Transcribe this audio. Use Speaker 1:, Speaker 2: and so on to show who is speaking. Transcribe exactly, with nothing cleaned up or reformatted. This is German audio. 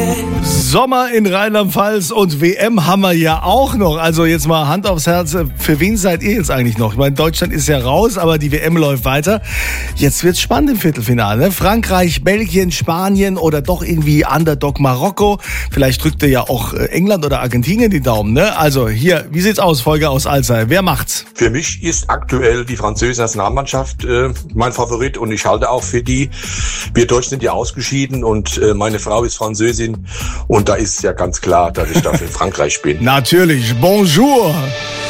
Speaker 1: Sommer in Rheinland-Pfalz und W M haben wir ja auch noch. Also jetzt mal Hand aufs Herz, für wen seid ihr jetzt eigentlich noch? Ich meine, Deutschland ist ja raus, aber die W M läuft weiter. Jetzt wird's spannend im Viertelfinale. Frankreich, Belgien, Spanien oder doch irgendwie Underdog Marokko. Vielleicht drückt ihr ja auch England oder Argentinien die Daumen, ne? Also hier, wie sieht's aus, Folge aus Alzey? Wer macht's?
Speaker 2: Für mich ist aktuell die französische Nationalmannschaft äh, mein Favorit und ich halte auch für die. Wir Deutschen sind ja ausgeschieden und äh, meine Frau ist Französin und da ist ja ganz klar, dass ich da für Frankreich bin.
Speaker 1: Natürlich. Bonjour.